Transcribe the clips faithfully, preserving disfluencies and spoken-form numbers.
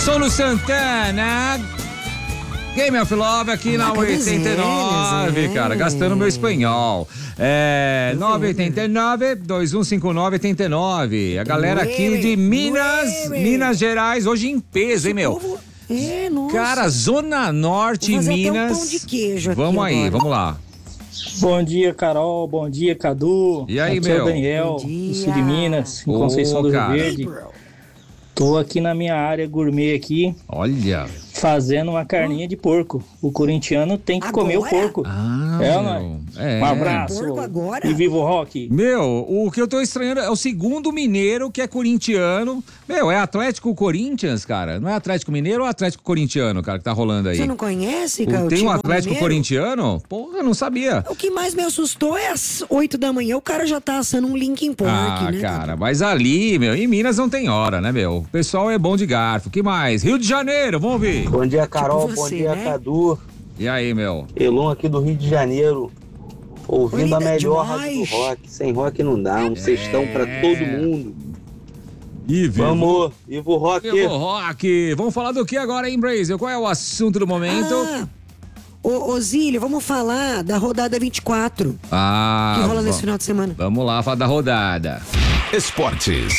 Solo Santana, Game of Love aqui na oitenta e nove, cara, gastando meu espanhol. É, nove oito nove, dois um cinco nove, oito nove. A galera aqui de Minas, Minas Gerais, hoje em peso, hein, meu? É, nossa. Cara, Zona Norte, Vou fazer Minas. até um pão de queijo aqui Vamos aí, agora. vamos lá. Bom dia, Carol. Bom dia, Cadu. E aí, aqui é meu? o Daniel, Bom do dia. sul de Minas, em Ô, Conceição do Rio cara. Verde. Tô aqui na minha área gourmet aqui, Olha. fazendo uma carninha de porco. O corintiano tem que comer o Agora? porco. Ah, É, meu. não É. Um abraço. Porco agora? E viva o rock. Meu, o que eu tô estranhando é o segundo mineiro que é corintiano. Meu, é Atlético Corinthians, cara? Não é Atlético Mineiro ou Atlético Corintiano, cara, que tá rolando aí? Você não conhece, cara? o Tem um Timão Atlético Mineiro? Corintiano? Porra, eu não sabia. O que mais me assustou é às oito da manhã, o cara já tá assando um Linkin Park, Ah, né? cara, mas ali, meu, em Minas não tem hora, né, meu? O pessoal é bom de garfo. Que mais? Rio de Janeiro, vamos ouvir. Bom dia, Carol. Tipo Bom você, dia, né? Cadu. E aí, meu? Elon aqui do Rio de Janeiro. Ouvindo Oi, a melhor demais. rádio do rock. Sem rock não dá. Um cestão pra todo mundo. E Vamos, Ivo Rock. Vivo Rock. Vamos falar do que agora, hein, Brasil? Qual é o assunto do momento? Ah, ô, ô Zílio, vamos falar da rodada vinte e quatro, Ah, que rola va- nesse final de semana. Vamos lá, falar da rodada. Esportes.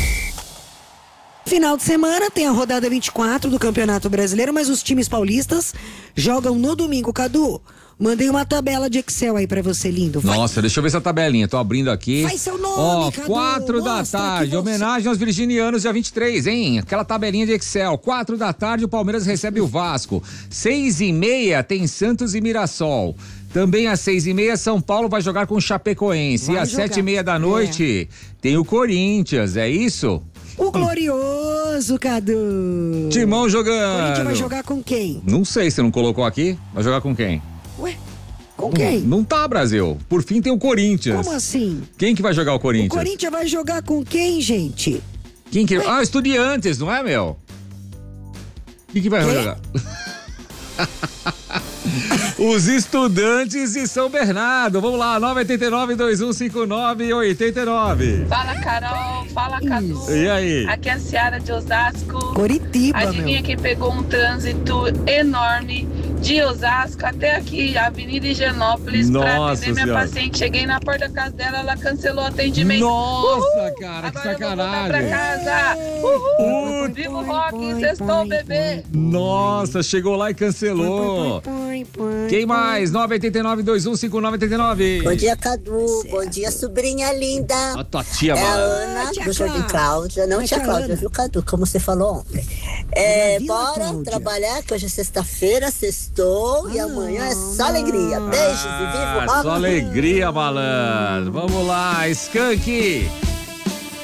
Final de semana tem a rodada vinte e quatro do Campeonato Brasileiro, mas os times paulistas jogam no domingo. Cadu, mandei uma tabela de Excel aí pra você, lindo. Vai. Nossa, deixa eu ver essa tabelinha. Tô abrindo aqui. Faz seu nome, Ó, Cadu. quatro da Mostra tarde. que você- Homenagem aos virginianos, dia vinte e três, hein? Aquela tabelinha de Excel. Quatro da tarde, o Palmeiras recebe o Vasco. Seis e meia tem Santos e Mirassol. Também às seis e meia, São Paulo vai jogar com o Chapecoense. Vai e às jogar. sete e meia da noite, tem o Corinthians. É isso? O glorioso, Cadu. Timão O jogando. Corinthians vai jogar com quem? Não sei, você não colocou aqui? Vai jogar com quem? Ué, com quem? Não tá, Brasil. Por fim tem o Corinthians. Como assim? Quem que vai jogar o O Corinthians? Corinthians vai jogar com quem, gente? Quem que... Ah, Estudiantes, não é, meu? Quem que vai Quê? jogar? Os Estudantes de São Bernardo. Vamos lá, nove oito nove, dois um cinco nove, oito nove. Fala, Carol. Fala, Cadu. E aí? Aqui é a Ciara de Osasco. Coritiba, Adivinha meu. quem pegou um trânsito enorme de Osasco até aqui, Avenida Higienópolis, pra Nossa atender minha Senhora. paciente. Cheguei na porta da casa dela, ela cancelou o atendimento. Nossa, cara, que Agora eu vou voltar sacanagem. pra casa. Uhul. Putz. Viva o rock, sextou, bebê. Nossa, chegou lá e cancelou. Quem mais? nove oito nove, dois um cinco nove, oito nove. Bom dia, Cadu. Bom dia, sobrinha linda. A tua tia, É a mano. Ana, tia do Jardim Cláudia. Cláudia. Não, Oi, tia tia Cláudia, Ana. viu, Cadu? Como você falou ontem. É, É, viu, bora Cláudia? trabalhar, que hoje é sexta-feira, sextou, e amanhã é só alegria. Beijos e viva o Ah, rock. só alegria, malandro. Vamos lá, Skank.